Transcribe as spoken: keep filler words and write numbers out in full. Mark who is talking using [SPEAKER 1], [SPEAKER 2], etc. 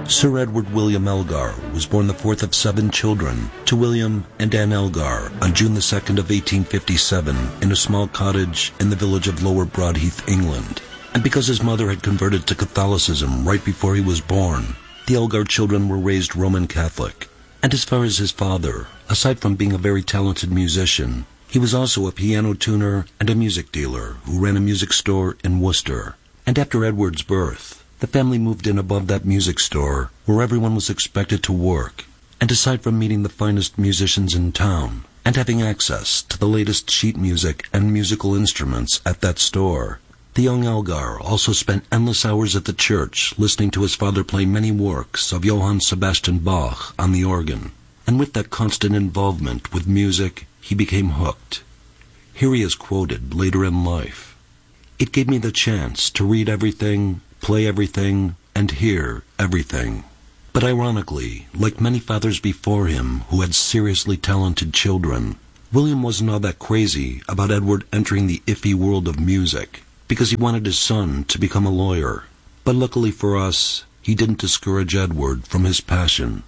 [SPEAKER 1] Sir Edward William Elgar was born the fourth of seven children to William and Anne Elgar on June the second of eighteen fifty-seven in a small cottage in the village of Lower Broadheath, England. And because his mother had converted to Catholicism right before he was born, the Elgar children were raised Roman Catholic. And as far as his father, aside from being a very talented musician, he was also a piano tuner and a music dealer who ran a music store in Worcester. And after Edward's birth, the family moved in above that music store where everyone was expected to work. And aside from meeting the finest musicians in town and having access to the latest sheet music and musical instruments at that store, the young Elgar also spent endless hours at the church listening to his father play many works of Johann Sebastian Bach on the organ. And with that constant involvement with music, he became hooked. Here he is quoted later in life. "It gave me the chance to read everything, play everything, and hear everything." But ironically, like many fathers before him who had seriously talented children, William wasn't all that crazy about Edward entering the iffy world of music, because he wanted his son to become a lawyer. But luckily for us, he didn't discourage Edward from his passion.